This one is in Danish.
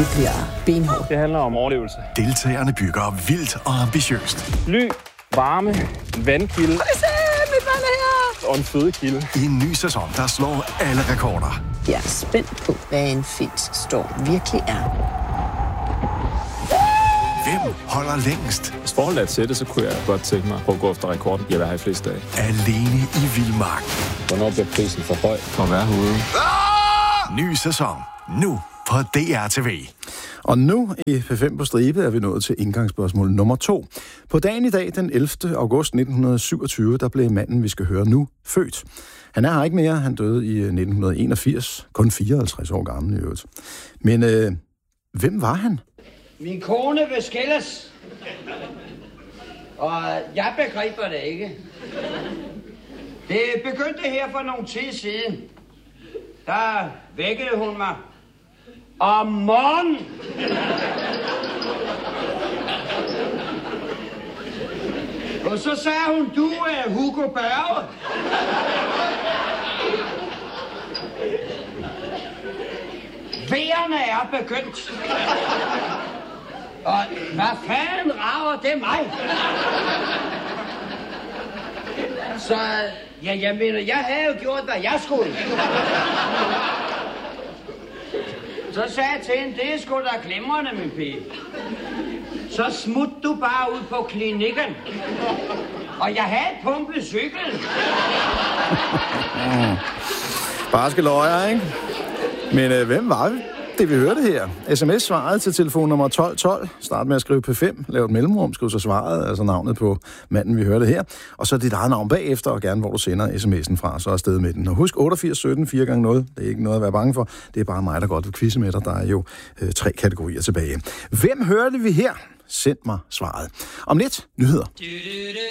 det bliver benhårdt. Det handler om overlevelse. Deltagerne bygger vildt og ambitiøst. Ly, varme, vandkilde og en fødekilde. I en ny sæson, der slår alle rekorder. Jeg er spændt på, hvad en Fedtstorm virkelig er. Hvem holder længst? Hvis forholdet er til det, så kunne jeg godt tænke mig at gå efter rekorden. Jeg vil have i flest dage. Alene i vildmark. Hvornår bliver prisen for høj for at være herude? Ny sæson. Nu på DR-TV. Og nu i P5 på stribe er vi nået til indgangsspørgsmål nummer 2. På dagen i dag, den 11. august 1927, der blev manden, vi skal høre nu, født. Han er her ikke mere. Han døde i 1981. Kun 54 år gammel i øvrigt. Men hvem var han? Min kone vil skilles. Og jeg begriber det ikke. Det begyndte her for nogle tid siden. Der vækkede hun mig. Om morgenen. Og så sagde hun, du er Hugo Børge. Vejerne er begyndt. Og hvad fanden rager det mig? Så, ja, jeg mener, jeg havde jo gjort, hvad jeg skulle. Så sagde jeg til hende, det er sgu da glimrende, min pige. Så smut du bare ud på klinikken. Og jeg havde pumpet cyklen. Barske løjer, ikke? Men hvem var det, vi hørte her? SMS-svaret til telefonnummer 1212. Start med at skrive P5. Lav et mellemrum. Skriv så svaret, altså navnet på manden, vi hørte her. Og så dit eget navn bagefter, og gerne hvor du sender sms'en fra, så er afsted med den. Og husk 8817 4x0. Det er ikke noget at være bange for. Det er bare mig, der godt vil quizze med dig. Der er jo 3 kategorier tilbage. Hvem hørte vi her? Send mig svaret. Om lidt nyheder.